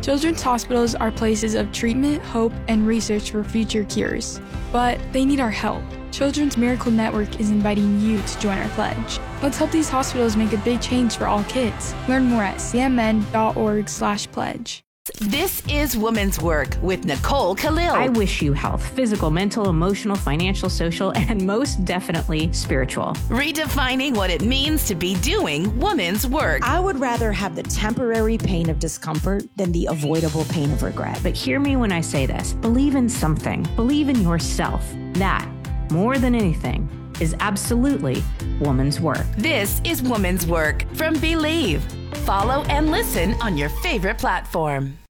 Children's hospitals are places of treatment, hope, and research for future cures. But they need our help. Children's Miracle Network is inviting you to join our pledge. Let's help these hospitals make a big change for all kids. Learn more at cmn.org/pledge. This is Women's Work with Nicole Khalil. I wish you health, physical, mental, emotional, financial, social, and most definitely spiritual. Redefining what it means to be doing women's work. I would rather have the temporary pain of discomfort than the avoidable pain of regret. But hear me when I say this. Believe in something. Believe in yourself. That, more than anything, is absolutely woman's work. This is Women's Work from Believe. Follow and listen on your favorite platform.